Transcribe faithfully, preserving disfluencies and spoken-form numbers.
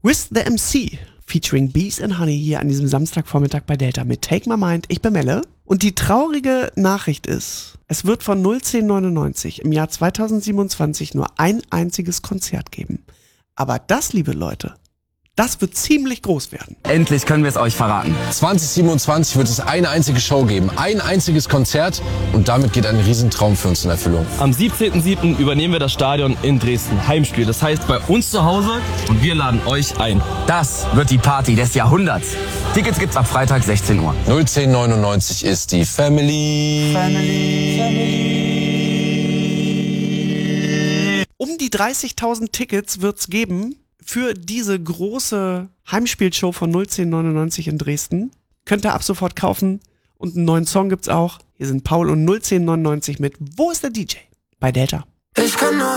With the M C featuring Bees and Honey hier an diesem Samstagvormittag bei Delta mit Take My Mind. Ich bin Melle. Und die traurige Nachricht ist, es wird von null zehn neunundneunzig im Jahr zweitausendsiebenundzwanzig nur ein einziges Konzert geben. Aber das, liebe Leute, das wird ziemlich groß werden. Endlich können wir es euch verraten. zwanzig siebenundzwanzig wird es eine einzige Show geben, ein einziges Konzert und damit geht ein Riesentraum für uns in Erfüllung. Am siebzehnten siebten übernehmen wir das Stadion in Dresden. Heimspiel, das heißt bei uns zu Hause und wir laden euch ein. Das wird die Party des Jahrhunderts. Tickets gibt's ab Freitag sechzehn Uhr. null zehn neunundneunzig ist die Family. Family. Family. Um die dreißigtausend Tickets wird's geben für diese große Heimspielshow von null zehn neunundneunzig in Dresden. Könnt ihr ab sofort kaufen. Und einen neuen Song gibt's auch. Hier sind Paul und null zehn neunundneunzig mit Wo ist der D J? Bei Delta. Ich kann nur